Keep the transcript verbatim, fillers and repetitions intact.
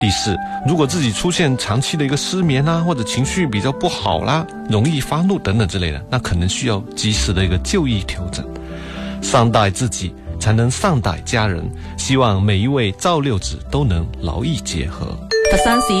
第四，如果自己出现长期的一个失眠啊，或者情绪比较不好啦，容易发怒等等之类的，那可能需要及时的一个就医调整。善待自己，才能善待家人。希望每一位照六子都能劳逸结合。 佛山市